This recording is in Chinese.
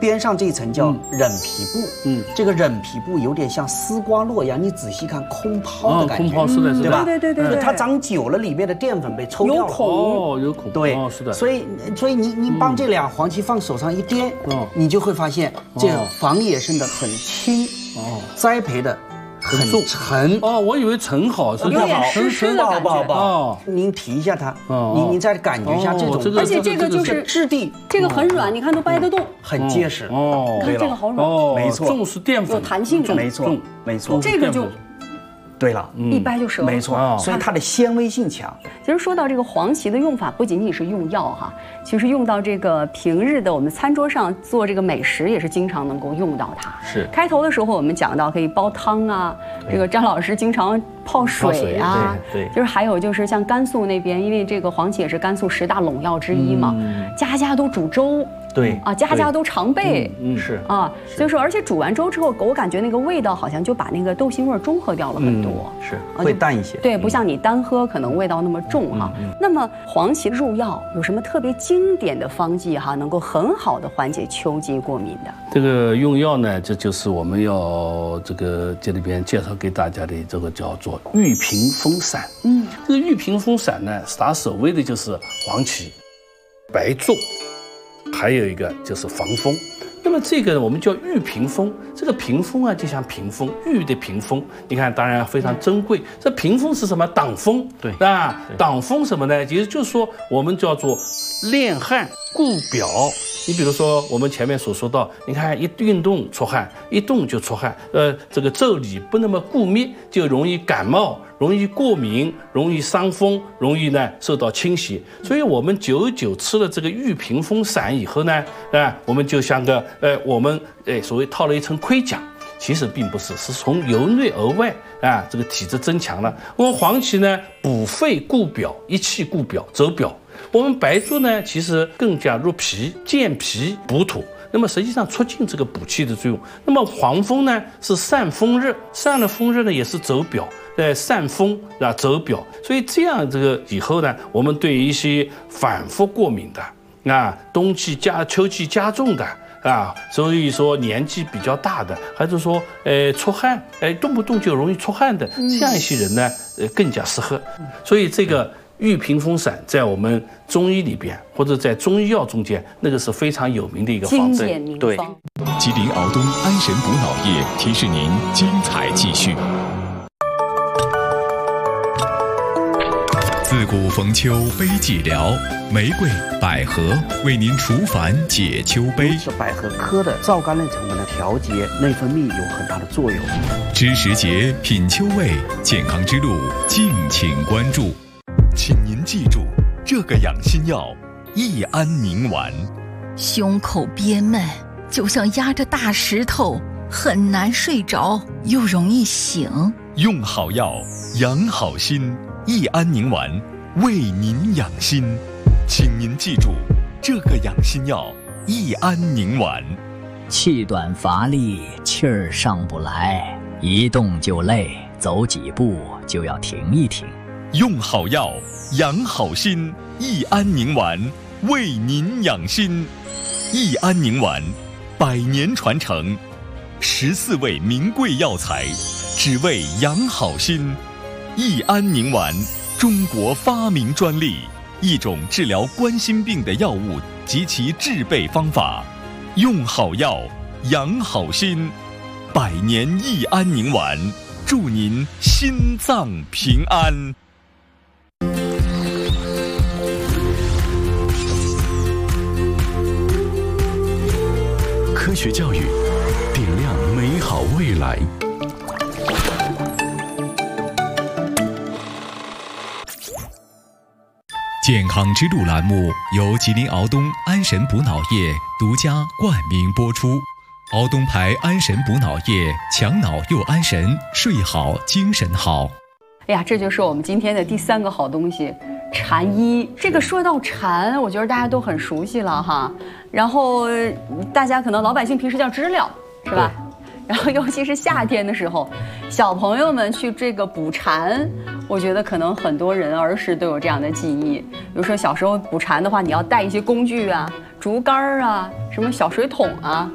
边上这一层叫忍皮部，这个忍皮部有点像丝瓜络一样，你仔细看空泡的感觉， 空泡是的， 对吧？ 对， 它长久了，里面的淀粉被抽掉了， 有孔， 对， 是的。 所以你帮这俩黄芪放手上一掂，你就会发现这房野生的很轻，栽培的很沉。 我以为沉好， 有点湿湿的感觉。 不，您提一下它，您再感觉一下这种， 而且这个就是质地， 这个很软，你看都掰得动， 很结实。 你看这个好软， 没错， 重视淀粉， 有弹性， 没错， 这个就。 对了， 一掰就折了， 没错，所以它的纤维性强。 其实说到这个黄芪的用法，不仅仅是用药哈，其实用到这个平日的我们餐桌上做这个美食，也是经常能够用到它。 是。 开头的时候我们讲到可以煲汤啊，这个张老师经常泡水啊， 对， 就是还有就是像甘肃那边，因为这个黄芪也是甘肃10大陇药之一嘛，家家都煮粥。 对啊，家家都常备， 是啊，所以说，而且煮完粥之后，我感觉那个味道好像就把那个豆腥味中和掉了很多， 是会淡一些。 对，不像你单喝可能味道那么重哈。那么黄芪入药有什么特别经典的方剂哈，能够很好的缓解秋季过敏的？ 这个用药呢，这就是我们要这里边介绍给大家的这个叫做玉屏风散。这个玉屏风散呢，它所谓的就是黄芪、白术。还有一个就是防风，那么这个我们叫玉屏风，这个屏风啊就像屏风，玉的屏风，你看当然非常珍贵。这屏风是什么？挡风，对啊，挡风什么呢？就是说我们叫做练汗固表。你比如说我们前面所说到，你看一运动出汗，一动就出汗，这个腠理不那么固密，就容易感冒，容易过敏，容易伤风，容易呢受到侵袭。所以我们久久吃了这个玉屏风散以后呢，我们就像个我们所谓套了一层盔甲。其实并不是，是从由内而外这个体质增强了。我们黄芪呢，补肺固表，益气固表，走表。我们白术呢，其实更加入脾，健脾补土。那么实际上促进这个补气的作用。那么黄风呢，是散风热，散了风热呢，也是走表，散风走表。所以这样这个以后呢，我们对于一些反复过敏的冬季秋季加重的。所以说年纪比较大的，还是说出汗，动不动就容易出汗的这样一些人呢，更加适合。所以这个玉屏风散在我们中医里边或者在中医药中间，那个是非常有名的一个方子。 对， 吉林敖东安神补脑液提示您精彩继续。自古逢秋悲寂寥，玫瑰、百合为您除烦解秋悲。 是百合科的皂苷类成分的调节内分泌有很大的作用。 知时节，品秋味，健康之路，敬请关注。请您记住，这个养心药益安宁丸。 胸口憋闷，就像压着大石头，很难睡着，又容易醒。 用好药，养好心。益安宁丸为您养心，请您记住，这个养心药益安宁丸。 气短乏力，气儿上不来，一动就累，走几步就要停一停。 用好药，养好心，益安宁丸为您养心。益安宁丸100年传承，14味名贵药材，只为养好心。益安宁丸，中国发明专利，一种治疗冠心病的药物及其制备方法。用好药，养好心，100年益安宁丸，祝您心脏平安。 科学教育，点亮美好未来。 健康之路栏目由吉林敖东安神补脑液独家冠名播出。敖东牌安神补脑液，强脑又安神，睡好精神好。 哎呀，这就是我们今天的第3个好东西——蝉衣。这个说到蝉，我觉得大家都很熟悉了哈。然后大家可能老百姓平时叫知了，是吧？然后尤其是夏天的时候，小朋友们去这个捕蝉，我觉得可能很多人儿时都有这样的记忆。比如说小时候捕蝉的话，你要带一些工具啊，竹竿啊，什么小水桶啊。